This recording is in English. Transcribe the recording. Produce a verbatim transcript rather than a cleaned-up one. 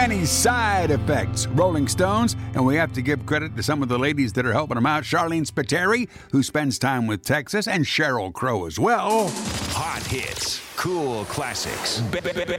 many side effects. Rolling Stones, and we have to give credit to some of the ladies that are helping them out. Charlene Spiteri, who spends time with Texas, and Sheryl Crow as well. Hot hits, cool classics.